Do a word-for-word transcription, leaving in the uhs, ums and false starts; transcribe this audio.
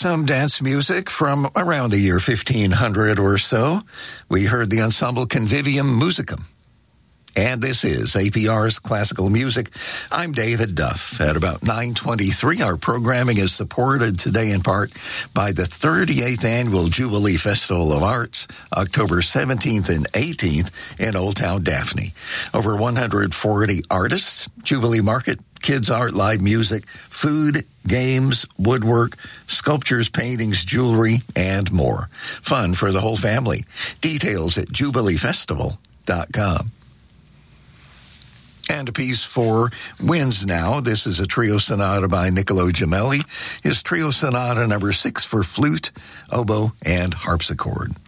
some dance music from around the year fifteen hundred or so. We heard the ensemble Convivium Musicum. And this is A P R's Classical Music. I'm David Duff. At about nine twenty-three, our programming is supported today in part by the thirty-eighth Annual Jubilee Festival of Arts, October seventeenth and eighteenth in Old Town Daphne. Over one hundred forty artists, Jubilee Market, kids art, live music, food, games, woodwork, sculptures, paintings, jewelry, and more. Fun for the whole family. Details at jubilee festival dot com. And a piece for winds now. This is a trio sonata by Niccolo Gemelli. His trio sonata number six for flute, oboe, and harpsichord.